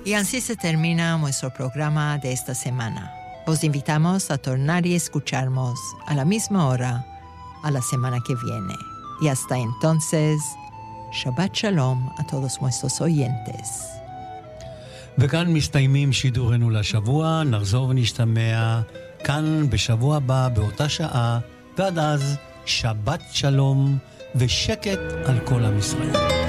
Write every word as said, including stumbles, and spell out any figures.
Y así se termina nuestro programa de esta semana. Os invitamos a tornar y escucharnos a la misma hora a la semana que viene. Y hasta entonces, Shabbat Shalom a todos nuestros oyentes. וכאן מסתיימים שידורנו לשבוע, נחזור ונשתמע כאן בשבוע הבא באותה שעה, ועד אז שבת שלום ושקט על כל עם ישראל.